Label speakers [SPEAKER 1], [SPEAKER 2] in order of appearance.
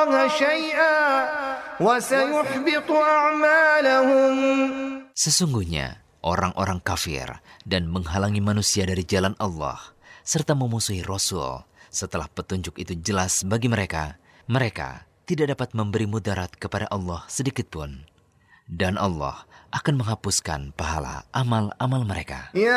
[SPEAKER 1] شيئا وسيحبط أعمالهم.
[SPEAKER 2] Sesungguhnya orang-orang kafir dan menghalangi manusia dari jalan Allah serta memusuhi Rasul setelah petunjuk itu jelas bagi mereka, mereka tidak dapat memberi mudarat kepada Allah sedikit pun. Dan Allah akan menghapuskan pahala amal-amal mereka.